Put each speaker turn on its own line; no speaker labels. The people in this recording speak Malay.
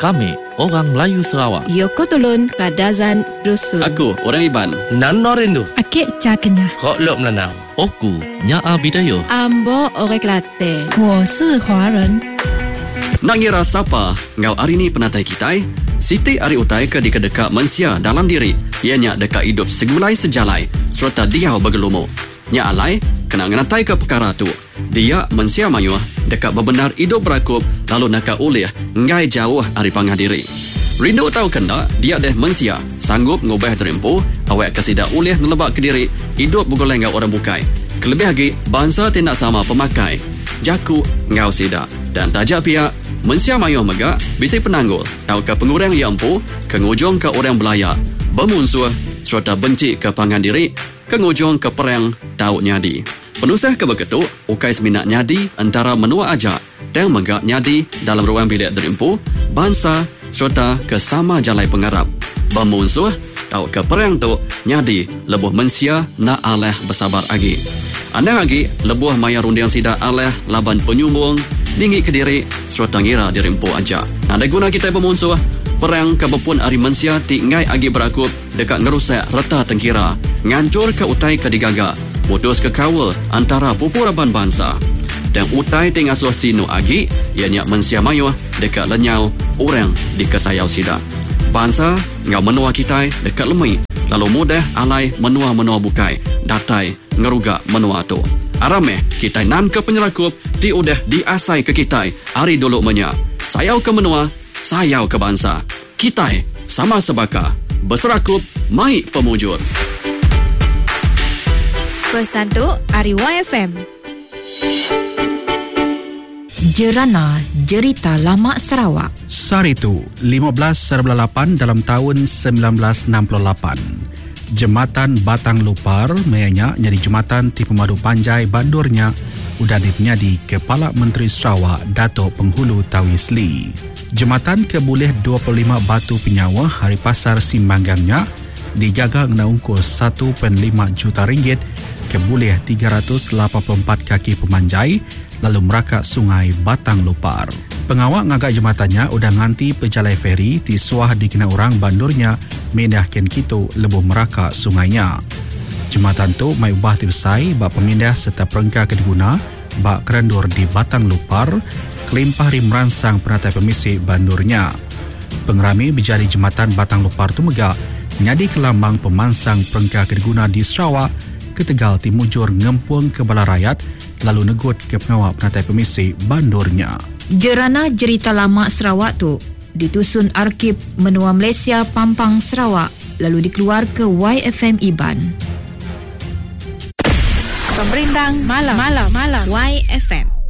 Kami, orang Melayu Sarawak.
Yoko Tolon, Kadazan, Dusun.
Aku, orang Iban.
Nano Rindu.
Akik Cakenya.
Kok Lok Melanau.
Oku, Nyaa Bidayo.
Ambo, Orang Kelantan.
我是华人。
Nak ngira siapa ngau hari ni penatai kitai? Siti ari utai ke di kedekak mensia dalam diri. Ianya dekat hidup segulai sejalai serta diau bergelumu. Nya alai kena ngenatai ke perkara tu. Dia mensia mayuh dekat bebenar hidup berakup lalu nakak ulih ngai jauh ari pangah diri. Rindu tahu kena dia deh mensia sanggup ngubah terimpu awak kesida ulih ngelebak ke diri hidup bergoleng ngau orang bukai. Kelebih lagi bangsa tidak sama pemakai. Jaku ngau sida dan tajak pihak mensia mayuh megak bisi penanggul tahu ke pengurang yang empu kengujung ke orang belaya bermusuh serta benci ke pangan diri kengujung ke perang tahu nyadi penusah ke begitu ukai seminat nyadi antara menua ajak dan megak nyadi dalam ruang bilik derimpu bangsa serta ke sama jalai pengarap bermusuh tahu ke perang tu nyadi lebuh mensia na aleh bersabar lagi anda lagi lebuh maya rundiang sida aleh laban penyumbung dinggi ke diri serta ngira dirimpu aja. Ada guna kita bermusuh perang kebepun ari mensia ti ngai agi berakup dekat ngerusak reta tengkira ngancur ke utai ke digaga mutus ke kawal antara pupuraban bangsa dan utai ti ngasuh sinu agi ianya mensia mayuh dekat lenyau orang di kesayau sida bangsa ngau menua kita dekat lemui lalu mudah alai menua-menua bukai datai ngerugak menua tu arameh kita nan ke penyerakup ti udah diasai ke kita hari dulu menya sayau ke menua sayau ke bangsa kita sama sebaka berserakup mai pemujur
Pesan tu Ari YFM.
Jerana Jerita Lama Sarawak.
Saritu 15/8 dalam tahun 1968. Jembatan Batang Lupar mayanya jadi jembatan ti pemadu panjai bandurnya udah dipenyadi Kepala Menteri Sarawak Datuk Penghulu Tawis Lee. Jembatan keboleh 25 batu penyawa hari pasar simbanggangnya dijaga ngena ungkus 1.5 juta ringgit keboleh 384 kaki pemanjai lalu merakak sungai Batang Lupar. Pengawak ngagak jembatannya udah nganti pejalai feri ti suah dikena orang bandurnya mindah ken kito lebuh merakak sungainya. Jembatan tu mai ubah tibsai bak pemindah serta perengka kediguna bak kerendur di Batang Lupar kelimpah ri merangsang penatai pemisi bandurnya. Pengerami berjadi jembatan Batang Lupar tu megak nyadi kelambang pemansang perengka kediguna di Sarawak ke Tegal Timujur ngempung ke bala rakyat lalu negut ke pengawal penatai pemisi bandurnya.
Jerana Jerita Lama Sarawak tu ditusun Arkib Menua Malaysia Pampang Sarawak lalu dikeluar ke YFM Iban.
Pemberindang Malam YFM.